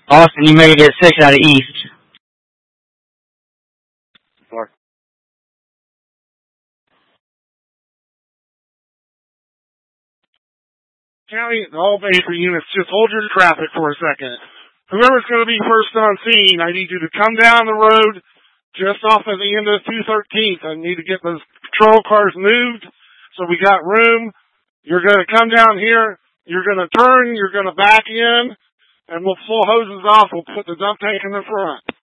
Austin, you may get 6 out of East. Sorry. County, all Vapor units, just hold your traffic for a second. Whoever's going to be first on scene, I need you to come down the road just off of the end of 213th. I need to get those patrol cars moved so we got room. You're going to come down here. You're going to turn. You're going to back in. And we'll pull hoses off. We'll put the dump tank in the front.